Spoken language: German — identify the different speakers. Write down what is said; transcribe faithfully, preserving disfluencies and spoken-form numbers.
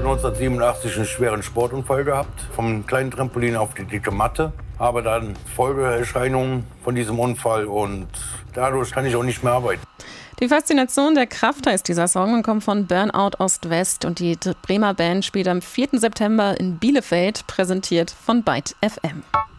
Speaker 1: neunzehnhundertsiebenundachtzig einen schweren Sportunfall gehabt, vom kleinen Trampolin auf die dicke Matte. Habe dann Folgeerscheinungen von diesem Unfall und dadurch kann ich auch nicht mehr arbeiten.
Speaker 2: Die Faszination der Kraft heißt dieser Song und kommt von Burnout Ost-West und die Bremer Band spielt am vierten September in Bielefeld, präsentiert von Byte F M.